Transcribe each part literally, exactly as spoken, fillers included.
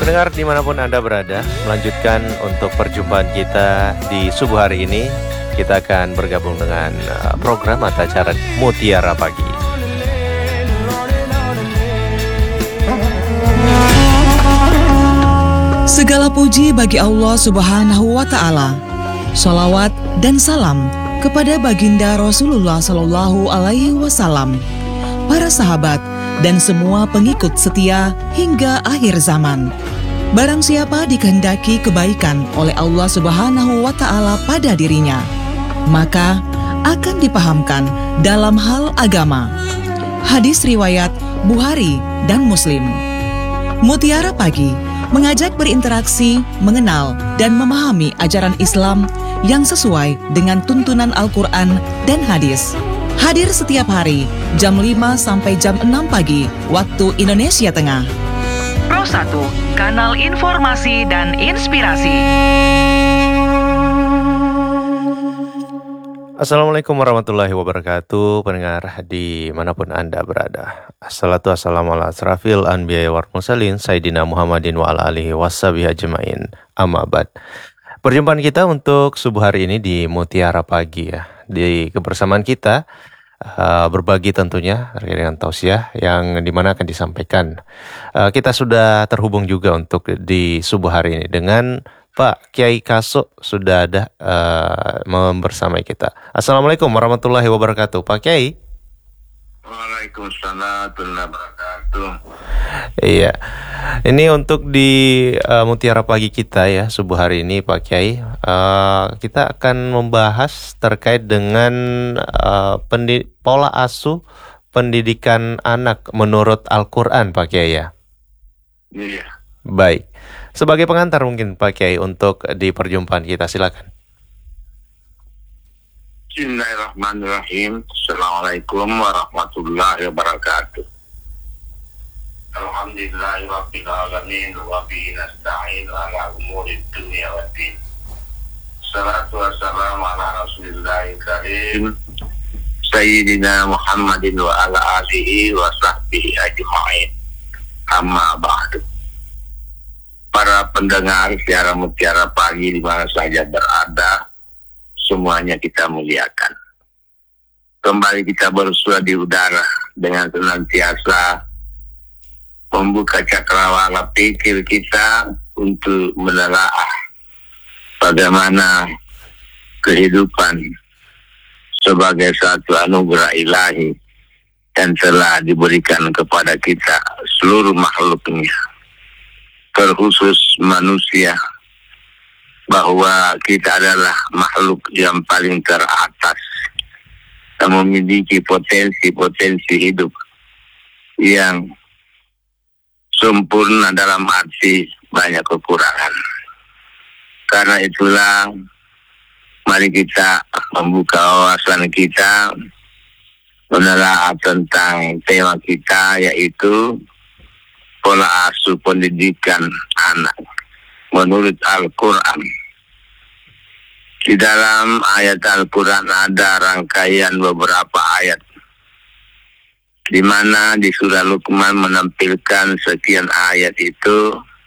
Pendengar dimanapun Anda berada, melanjutkan untuk perjumpaan kita di subuh hari ini. Kita akan bergabung dengan program atau acara Mutiara Pagi. Segala puji bagi Allah Subhanahu wa Ta'ala. Sholawat dan salam kepada baginda Rasulullah Sallallahu Alaihi Wasallam, para sahabat dan semua pengikut setia hingga akhir zaman. Barang siapa dikehendaki kebaikan oleh Allah Subhanahu wa Ta'ala pada dirinya, maka akan dipahamkan dalam hal agama. Hadis riwayat Bukhari dan Muslim. Mutiara Pagi mengajak berinteraksi, mengenal, dan memahami ajaran Islam yang sesuai dengan tuntunan Al-Quran dan hadis. Hadir setiap hari, jam lima sampai jam enam pagi, waktu Indonesia Tengah. Pro satu, kanal informasi dan inspirasi. Assalamualaikum warahmatullahi wabarakatuh, pendengar dimanapun Anda berada. Assalatu wassalamu ala asrafil anbiya wal mursalin Sayyidina Muhammadin wa ala alihi washabihi ajmain. Amma ba'd. Perjumpaan kita untuk subuh hari ini di Mutiara Pagi ya. Di kebersamaan kita uh, berbagi tentunya dengan tausiah yang dimana akan disampaikan. Uh, kita sudah terhubung juga untuk di subuh hari ini dengan Pak Kiai Kaso, sudah ada uh, bersama kita. Assalamualaikum warahmatullahi wabarakatuh, Pak Kiai. Waalaikumsalam warahmatullahi wabarakatuh. Iya, ini untuk di uh, Mutiara Pagi kita ya, subuh hari ini Pak Kiai. Uh, kita akan membahas terkait dengan uh, pendi- pola asuh pendidikan anak menurut Al-Quran, Pak Kiai ya. Iya. Baik. Sebagai pengantar mungkin Pak Kiai untuk di perjumpaan kita, silakan. Bismillahirrahmanirrahim. Assalamualaikum warahmatullahi wabarakatuh. Alhamdulillahirabbil alamin wa bihi nasta'in ala umuri dunya waddin. Salatu wassalamu ala Rasulillahil karim Sayyidina Muhammadin wa ala alihi wa sahbihi ajma'in. Amma ba'du. Para pendengar siaran Mutiara Pagi di mana saja berada, semuanya kita muliakan. Kembali kita bersua di udara dengan senantiasa membuka cakrawala pikir kita untuk menelaah bagaimana kehidupan sebagai satu anugerah ilahi yang telah diberikan kepada kita seluruh makhluknya, terkhusus manusia, bahwa kita adalah makhluk yang paling teratas yang memiliki potensi-potensi hidup yang sempurna dalam arti banyak kekurangan. Karena itulah mari kita membuka wawasan kita menelaah tentang tema kita, yaitu pola asuh pendidikan anak menurut Al-Quran. Di dalam ayat Al-Quran ada rangkaian beberapa ayat di mana di surah Luqman menampilkan sekian ayat itu.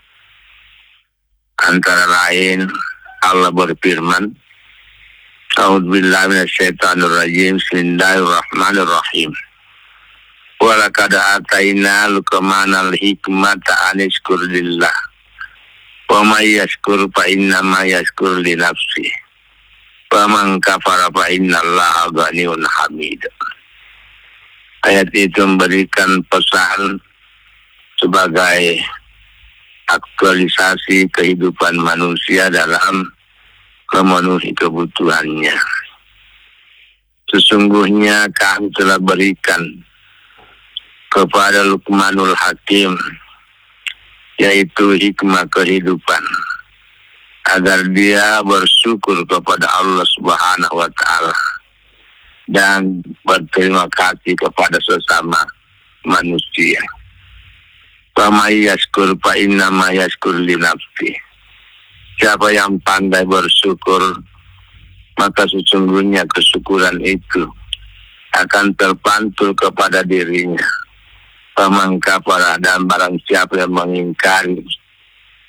Antara lain Allah berfirman, A'udzubillahi minasyaitonirrajim, Bismillahirrahmanirrahim. Walaqad ataina Luqmanal hikmata an yashkur lillah wa may yashkur fa innama yashkur li nafsi wa man kafara fa innallaha ghaniyyun hamid. Ayat itu memberikan pesan sebagai aktualisasi kehidupan manusia dalam memenuhi kebutuhannya. Sesungguhnya kami telah berikan kepada Luqmanul Hakim, yaitu hikmah kehidupan, agar dia bersyukur kepada Allah Subhanahu wa Ta'ala dan berterima kasih kepada sesama manusia. Famay yashkur fa innama yashkur li nafsi. Siapa yang pandai bersyukur, maka sesungguhnya kesyukuran itu akan terpantul kepada dirinya. Faman kafara, dan barang siapa yang mengingkari,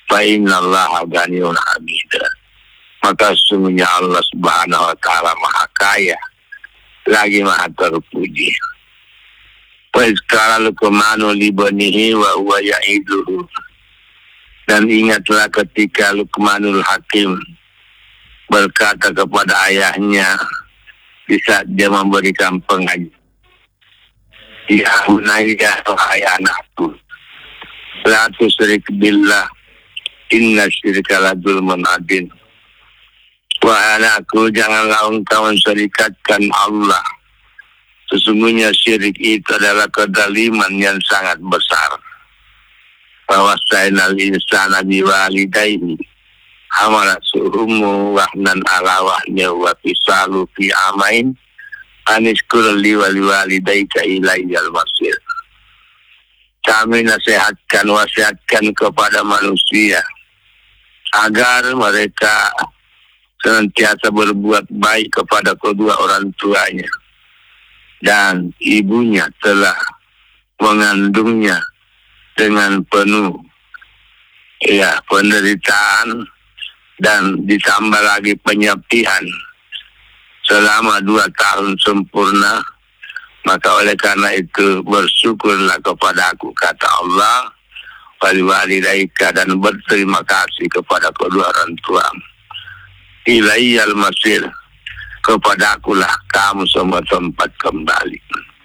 fa innallaha ghaniyun hamid. Maka sesungguhnya Allah Subhanahu wa taala Maha Kaya lagi Maha Terpuji. Wa izkara Luqmanu libanihi wa huwa ya'iduhu. Dan ingatlah ketika Luqmanul Hakim berkata kepada ayahnya di saat dia memberikan pengajaran, ya bunayya, wahai anakku, la tusyrik billah, inna syirka la dzulmun adzim. Wahai anakku, janganlah engkau mensyirikatkan Allah. Sesungguhnya syirik itu adalah kedaliman yang sangat besar. Wawasainal insana biwalidayhi hamalatuhu wahnan ala wahni wa fisalu fi amain anishkur li wa liwalidayka ilayyal masir. Kami nasihatkan, wasiatkan kepada manusia agar mereka senantiasa berbuat baik kepada kedua orang tuanya, dan ibunya telah mengandungnya dengan penuh ya penderitaan dan ditambah lagi penyeptihan selama dua tahun sempurna. Maka oleh karena itu bersyukurlah kepada aku, kata Allah, waliwalidaika, dan berterima kasih kepada kedua orang tua. Ilayyal masir, kepada akulah kamu semua tempat kembali.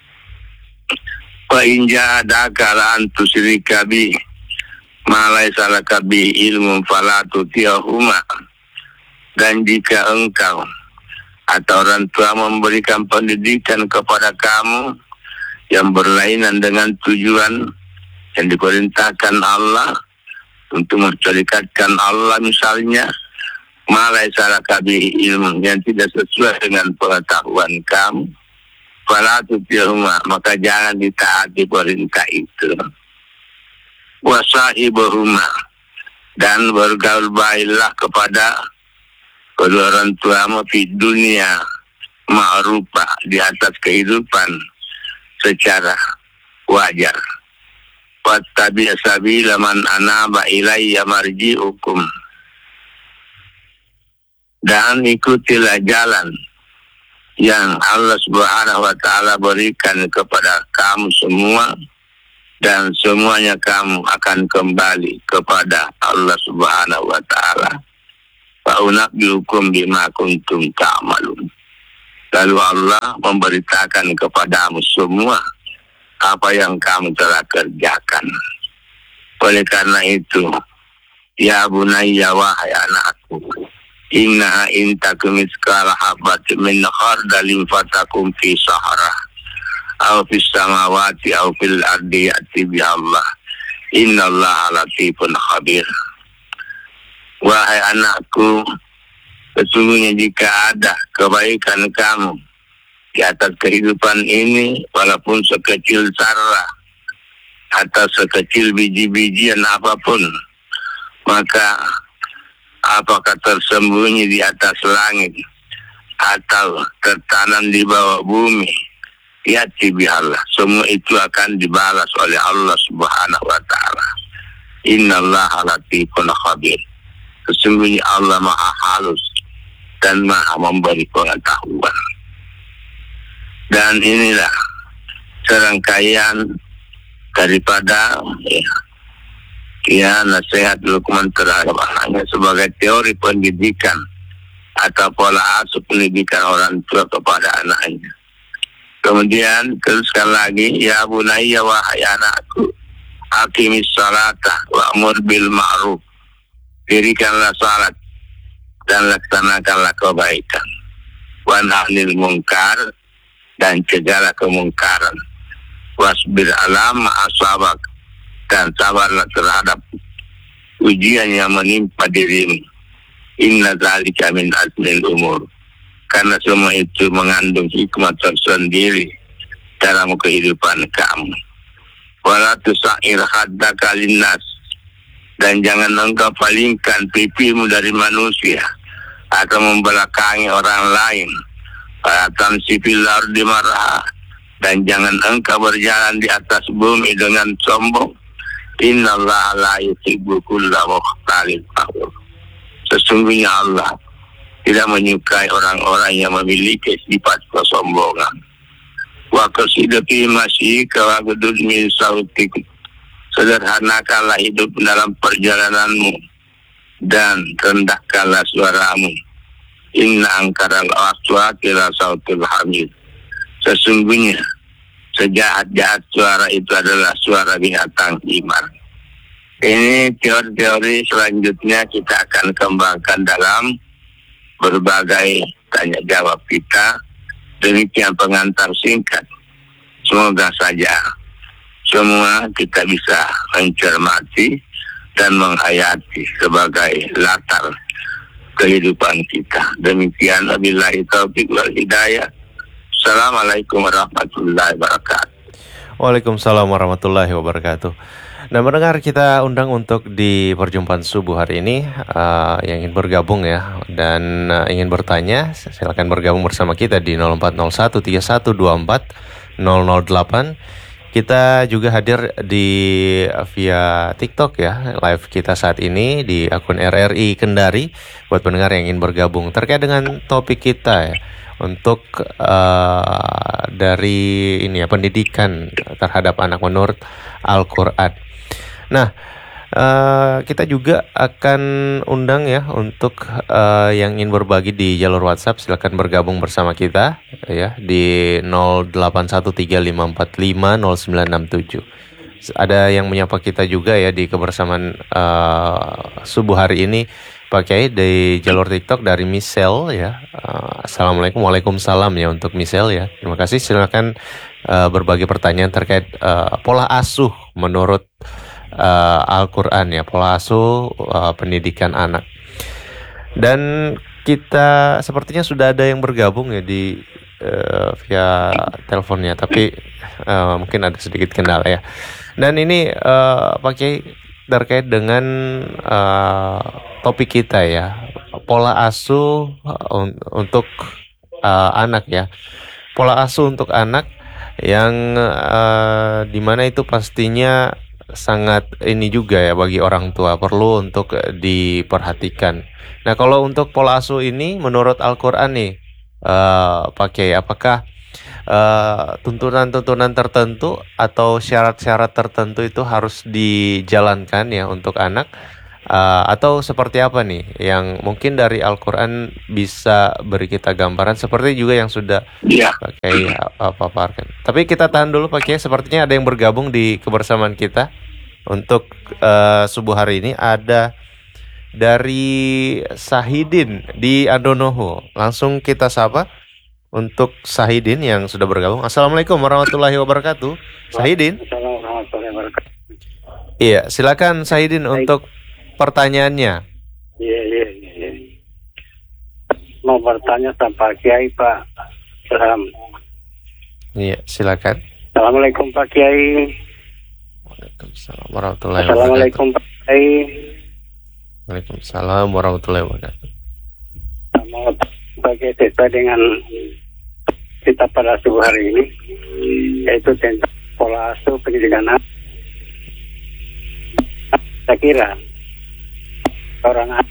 Wa in jahadaka la an tusyrika bi ma laysa laka bi ilmun fala tuti'huma. Dan jika engkau atau orang tua memberikan pendidikan kepada kamu yang berlainan dengan tujuan yang diperintahkan Allah untuk mensyirikatkan Allah, misalnya ma laysa laka bi ilmun, yang tidak sesuai dengan pengetahuan kamu, fala tuti'huma, maka jangan ditaati perintah itu. Wa sahibuhuma, dan bergaul baiklah kepada kedua orang tuamu di dunia ma'rufa, di atas kehidupan secara wajar. Wattabi' sabila man anaba ilayya marji'ukum, dan ikutilah jalan yang Allah Subhanahu wa taala berikan kepada kamu semua, dan semuanya kamu akan kembali kepada Allah Subhanahu wa taala. Fa unabbiukum bima kuntum ta'malun. Lalu Allah memberitakan kepadamu semua apa yang kamu telah kerjakan. Oleh karena itu, ya bunayya, wahai anakku, inna in takum miskala habatin min khardalin fatakum fi sahara aw fis samawati aw fil ardi ya'ti bi Allah, innallaha latifun khabir. Wahai anakku, sesungguhnya jika ada kebaikan kamu di atas kehidupan ini, walaupun sekecil zarah atau sekecil biji-bijian apapun, maka apakah tersembunyi di atas langit atau tertanam di bawah bumi, ya'ti bihallah, semua itu akan dibalas oleh Allah Subhanahu wa taala. Innallaha latifun khabir. Sesungguhnya Allah Maha halus dan Maha memberi pengetahuan. Dan inilah serangkaian daripada ya, ya nasihat Luqman terhadap anaknya sebagai teori pendidikan atau pola asuh pendidikan orang tua kepada anaknya. Kemudian teruskan lagi, ya bunayya, wahai anakku, aqimis salata wa'mur bil ma'ruf, dirikanlah salat dan laksanakanlah kebaikan, wanhanil mungkar, dan cegahlah kemungkaran, wasbir ala ma asabak, dan sabarlah terhadap ujian yang menimpa dirimu. Inna dzalika min azmil umur, karena semua itu mengandung hikmah tersendiri dalam kehidupan kamu. Wala tusair haddaka linnas, dan jangan engkau palingkan pipimu dari manusia atau membelakangi orang lain. Fala sipil ardi marha, dan jangan engkau berjalan di atas bumi dengan sombong. Innallaha la yuhibbu kulla mukhtalin fakhur. Sesungguhnya Allah tidak menyukai orang-orang yang memiliki sifat kesombongan. Wa qasidu fi masyika wa gudud min sautik. Sederhanakanlah hidup dalam perjalananmu dan rendahkanlah suaramu. Inna angkaral aswati la sautul hamid. Sesungguhnya sejahat-jahat suara itu adalah suara binatang iman. Ini teori-teori selanjutnya kita akan kembangkan dalam berbagai tanya jawab kita. Demikian pengantar singkat. Semoga saja semua kita bisa mencermati dan menghayati sebagai latar kehidupan kita. Demikian, wabillahi taufiq wal hidayah. Assalamualaikum warahmatullahi wabarakatuh. Waalaikumsalam warahmatullahi wabarakatuh. Nah, mendengar kita undang untuk di perjumpaan subuh hari ini uh, yang ingin bergabung ya dan uh, ingin bertanya, silakan bergabung bersama kita di nol empat nol satu tiga satu dua empat nol nol delapan. Kita juga hadir di via TikTok ya, live kita saat ini di akun R R I Kendari buat pendengar yang ingin bergabung terkait dengan topik kita ya. Untuk uh, dari ini ya, pendidikan terhadap anak menurut Al-Quran. Nah, uh, kita juga akan undang ya untuk uh, yang ingin berbagi di jalur WhatsApp, silakan bergabung bersama kita ya di nol delapan satu tiga lima empat lima nol sembilan enam tujuh. Ada yang menyapa kita juga ya di kebersamaan uh, subuh hari ini, Pak Kiai, di jalur TikTok dari Michelle ya. Uh, Assalamualaikum, waalaikumsalam ya untuk Michelle ya. Terima kasih. Silakan uh, berbagi pertanyaan terkait uh, pola asuh menurut uh, Al-Quran ya, pola asuh uh, pendidikan anak. Dan kita sepertinya sudah ada yang bergabung ya di uh, via teleponnya, tapi uh, mungkin ada sedikit kendala ya. Dan ini uh, Pak Kiai terkait dengan uh, topik kita ya, pola asuh un- untuk uh, anak ya, pola asuh untuk anak yang uh, dimana itu pastinya sangat ini juga ya bagi orang tua, perlu untuk diperhatikan. Nah, kalau untuk pola asuh ini menurut Al-Quran nih, uh, Pak Kiai, apakah Uh, tuntunan-tuntunan tertentu atau syarat-syarat tertentu itu harus dijalankan ya untuk anak, uh, atau seperti apa nih yang mungkin dari Al-Quran bisa beri kita gambaran seperti juga yang sudah Ya. pakai uh, paparkan. Tapi kita tahan dulu Pak Kiai, sepertinya ada yang bergabung di kebersamaan kita untuk uh, subuh hari ini. Ada dari Sahidin di Adonoho, langsung kita sapa untuk Sahidin yang sudah bergabung. Assalamualaikum warahmatullahi wabarakatuh. Sahidin. Assalamualaikum warahmatullahi wabarakatuh. Iya, silakan Sahidin untuk pertanyaannya. Iya, iya, iya. Mau bertanya sama Pak Kiai, Pak. Salam. Iya, silakan. Assalamualaikum Pak Kiai. Waalaikumsalam warahmatullahi wabarakatuh. Assalamualaikum Pak Kiai. Waalaikumsalam warahmatullahi wabarakatuh. Mau bagi cerita dengan kita pada subuh hari ini, yaitu tentang pola asuh pendidikan anak. Saya kira orang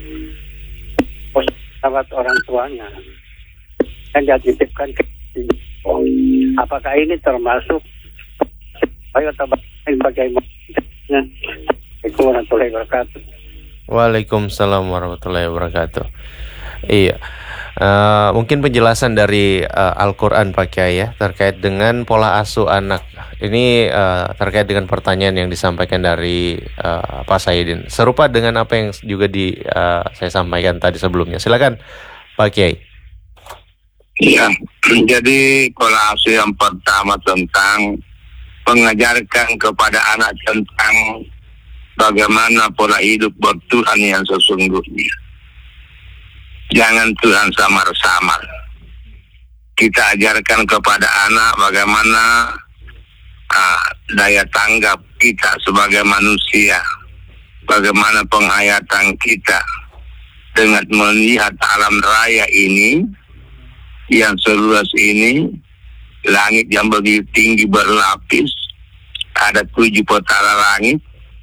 sahabat orang tuanya yang dititipkan ke, apakah ini termasuk ayo tabarin bagaimana? Assalamualaikum warahmatullahi wabarakatuh. Waalaikumsalam warahmatullahi wabarakatuh. Iya. Uh, mungkin penjelasan dari uh, Al-Quran Pak Kiai ya terkait dengan pola asuh anak ini, uh, terkait dengan pertanyaan yang disampaikan dari uh, Pak Sahidin, serupa dengan apa yang juga di uh, saya sampaikan tadi sebelumnya. Silakan Pak Kiai. Ya, jadi pola asuh yang pertama tentang mengajarkan kepada anak tentang bagaimana pola hidup bertuhan yang sesungguhnya. Jangan Tuhan samar-samar. Kita ajarkan kepada anak bagaimana uh, daya tanggap kita sebagai manusia, bagaimana penghayatan kita dengan melihat alam raya ini yang seluas ini, langit yang begitu tinggi berlapis, ada tujuh petala langit,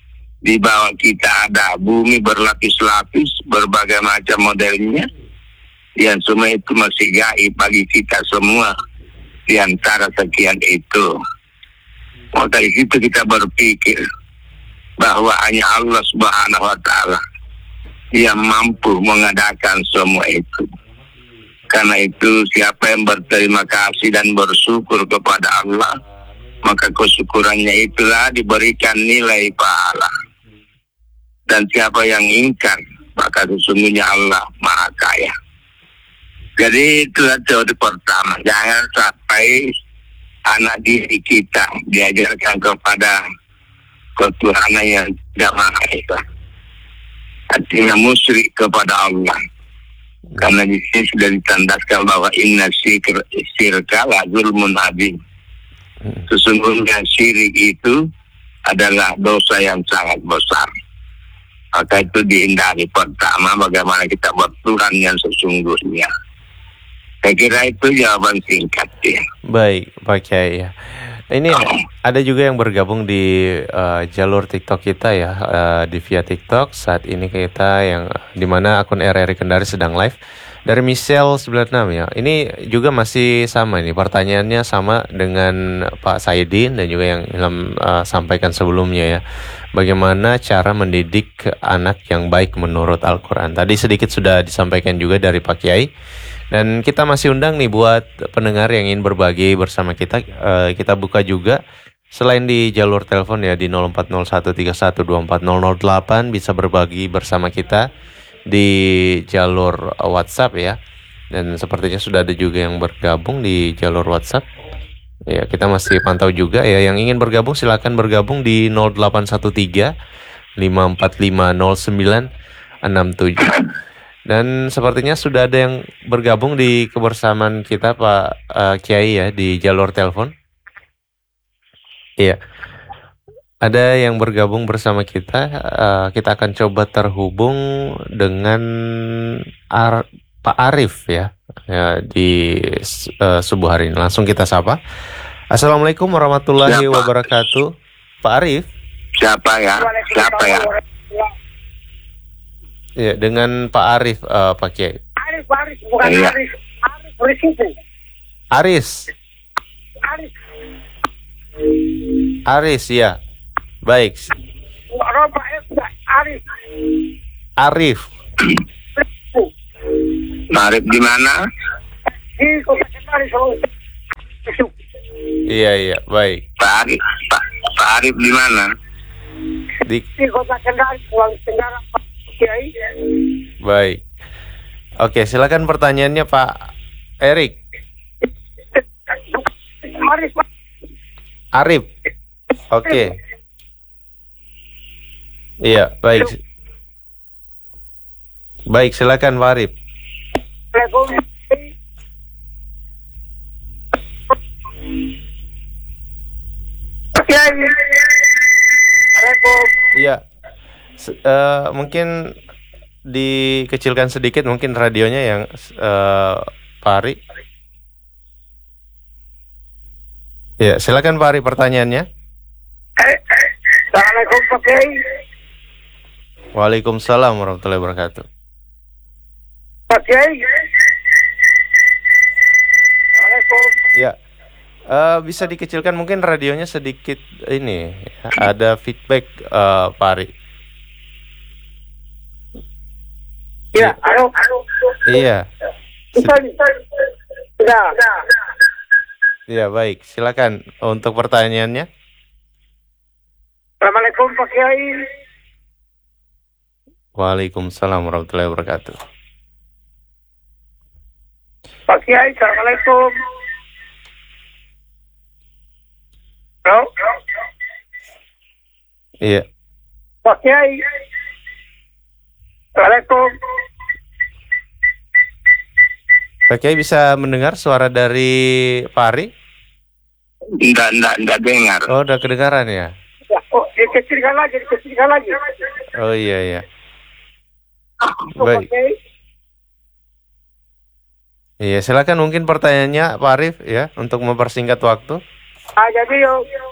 Di bawah kita ada bumi berlapis-lapis, berbagai macam modelnya. Yang semua itu masih gaib bagi kita semua. Di antara sekian itu. Maka dari situ kita berpikir bahwa hanya Allah Subhanahu wa Ta'ala yang mampu mengadakan semua itu. Karena itu siapa yang berterima kasih dan bersyukur kepada Allah, maka kesyukurannya itulah diberikan nilai pahala. Dan siapa yang ingkar, maka sesungguhnya Allah Maha Kaya. Jadi itulah teori pertama. Jangan sampai anak diri kita diajarkan kepada ketuhanan yang tidak Maha Esa. Artinya musyrik kepada Allah. Karena di sini sudah ditandaskan bahwa inna syirka syirka la zulmun adzim. Sesungguhnya syirik itu adalah dosa yang sangat besar. Maka itu dihindari. Pertama, bagaimana kita bertuhan yang sesungguhnya. Saya kira itu jawaban singkat ya. Baik, Pak Kiai ya. Ini ada juga yang bergabung di uh, jalur TikTok kita ya, uh, di via TikTok saat ini kita yang dimana akun R R I Kendari sedang live dari Michelle sembilan puluh enam ya. Ini juga masih sama ini pertanyaannya sama dengan Pak Saidin dan juga yang Ilham uh, sampaikan sebelumnya ya. Bagaimana cara mendidik anak yang baik menurut Al-Quran? Tadi sedikit sudah disampaikan juga dari Pak Kiai. Dan kita masih undang nih buat pendengar yang ingin berbagi bersama kita. uh, Kita buka juga selain di jalur telepon ya di nol empat nol satu tiga satu dua empat nol nol delapan, bisa berbagi bersama kita di jalur WhatsApp ya. Dan sepertinya sudah ada juga yang bergabung di jalur WhatsApp. Ya, kita masih pantau juga ya. Yang ingin bergabung silakan bergabung di nol delapan satu tiga lima empat lima nol sembilan enam tujuh. Dan sepertinya sudah ada yang bergabung di kebersamaan kita Pak uh, Kiai ya di jalur telepon. Iya. Ada yang bergabung bersama kita. Uh, kita akan coba terhubung dengan Ar- Pak Arif ya, ya di uh, subuh hari ini. Langsung kita sapa. Assalamualaikum warahmatullahi Siapa? wabarakatuh. Pak Arif. Siapa ya? Siapa ya? Ya, dengan Pak Arif, uh, Pak Kiai. Arif, Arif, bukan Iya. Arif. Arif, Risipu. Aris. Arif, Aris ya. Baik. Roba F, Arif. Arif. Risipu. Marif di mana? Di Kota Kendari, Sulawesi. Risipu. Iya iya, baik. Pak Arif. Pak, Pak Arif di mana? Di Di Kota Kendari, Sulawesi Tenggara, Pak Kiai. baik. Oke, silakan pertanyaannya Pak Erik. Arif, Pak. Arif. Oke. Iya, baik. Baik, silakan Pak Arif. Assalamualaikum. Pak Kiai. Assalamualaikum. Iya. Se- eh, mungkin dikecilkan sedikit mungkin radionya yang eh, Pak Ari. Ya, silakan Pak Ari pertanyaannya. Eh, Assalamualaikum Pak Kiai. Waalaikumsalam warahmatullahi wabarakatuh. Pak Kiai. Assalamualaikum. Ya, eh, bisa dikecilkan mungkin radionya sedikit ini. Ada feedback eh, Pak Ari. Ya, halo. Iya, Bisa, bisa. Sudah. iya baik. Silakan untuk pertanyaannya. Assalamualaikum Pak Kiai. Waalaikumsalam warahmatullahi wabarakatuh. Pak Kiai, Assalamualaikum. Halo. Iya, Pak Kiai. Assalamualaikum. Pak Kiai bisa mendengar suara dari Pak Ari? Enggak, enggak, enggak dengar. Oh, udah kedengaran ya? Ya, oh, dikecilkan lagi, dikecilkan lagi. Oh iya iya. Oh, Pak Baik. Kiai. Iya, silakan mungkin pertanyaannya Pak Arif ya untuk mempersingkat waktu. Ah, jadi yo,